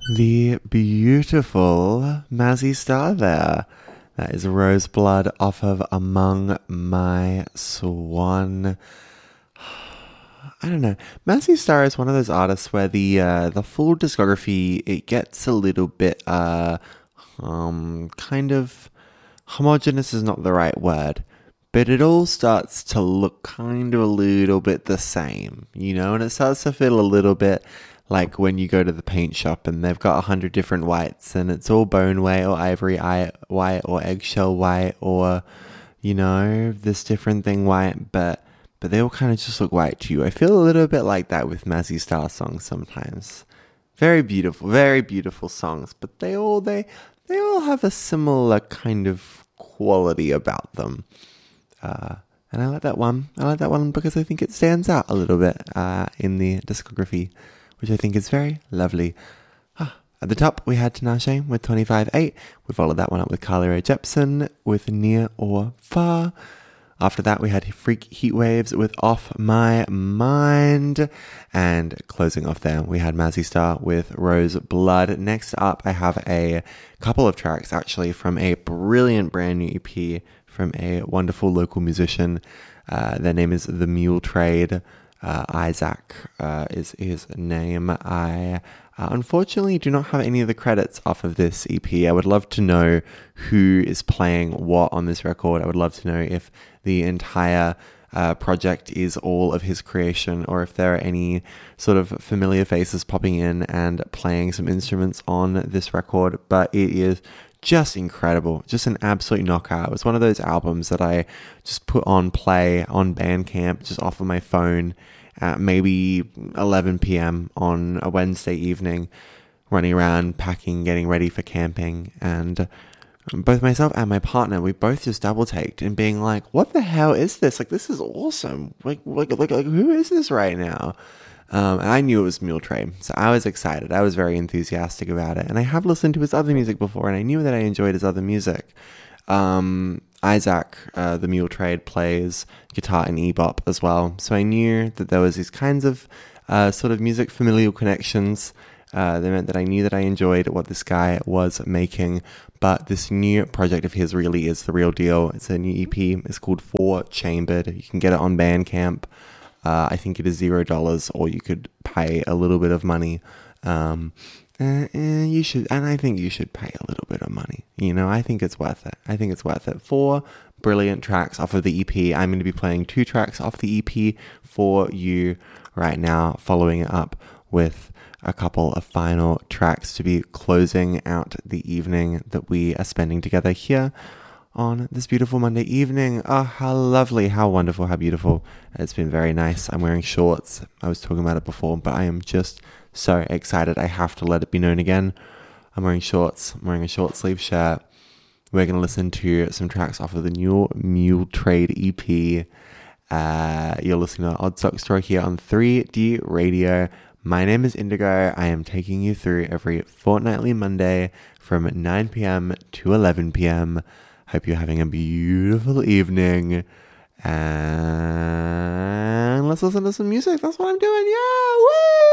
The beautiful Mazzy Star there. That is Roseblood off of Among My Swan. I don't know. Mazzy Star is one of those artists where the full discography, it gets a little bit kind of homogenous is not the right word, but it all starts to look kind of a little bit the same, and it starts to feel a little bit like when you go to the paint shop and they've got 100 different whites and it's all bone white or ivory white or eggshell white or, this different thing white, but they all kind of just look white to you. I feel a little bit like that with Mazzy Star songs sometimes. Very beautiful songs, but they all have a similar kind of quality about them. And I like that one. I like that one because I think it stands out a little bit in the discography, which I think is very lovely. At the top, we had Tinashe with 25-8. We followed that one up with Carly Rae Jepsen with Near or Far. After that, we had Freak Heatwaves with Off My Mind. And closing off there, we had Mazzy Star with Roseblood. Next up, I have a couple of tracks, actually, from a brilliant brand new EP from a wonderful local musician. Their name is The Mule Trade. Isaac is his name. I unfortunately do not have any of the credits off of this EP. I would love to know who is playing what on this record. I would love to know if the entire project is all of his creation or if there are any sort of familiar faces popping in and playing some instruments on this record. But it is just incredible, just an absolute knockout. It was one of those albums that I just put on play on Bandcamp, just off of my phone at maybe 11 p.m. on a Wednesday evening, running around, packing, getting ready for camping. And both myself and my partner, we both just double-taked and being like, what the hell is this? Like, this is awesome. Like who is this right now? And I knew it was Mule Trade, so I was excited. I was very enthusiastic about it. And I have listened to his other music before, and I knew that I enjoyed his other music. Isaac, the Mule Trade, plays guitar and bebop as well. So I knew that there was these kinds of sort of music familial connections. They meant that I knew that I enjoyed what this guy was making. But this new project of his really is the real deal. It's a new EP. It's called Four Chambered. You can get it on Bandcamp. I think it is $0, or you could pay a little bit of money. And you should, and I think you should pay a little bit of money. I think it's worth it. 4 brilliant tracks off of the EP. I'm going to be playing 2 tracks off the EP for you right now, following it up with a couple of final tracks to be closing out the evening that we are spending together here on this beautiful Monday evening. Oh, how lovely, how wonderful, how beautiful. It's been very nice. I'm wearing shorts. I was talking about it before, but I am just so excited. I have to let it be known again. I'm wearing shorts. I'm wearing a short sleeve shirt. We're going to listen to some tracks off of the new Mule Trade EP. You're listening to Odd Sock Story here on 3D Radio. My name is Indigo. I am taking you through every fortnightly Monday from 9 p.m. to 11 p.m. Hope you're having a beautiful evening. And let's listen to some music. That's what I'm doing. Yeah, woo!